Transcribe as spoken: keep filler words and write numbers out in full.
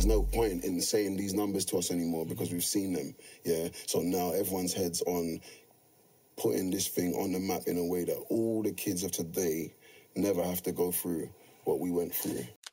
there's no point in saying these numbers to us anymore because we've seen them, yeah? So now everyone's head's on putting this thing on the map in a way that all the kids of today never have to go through what we went through.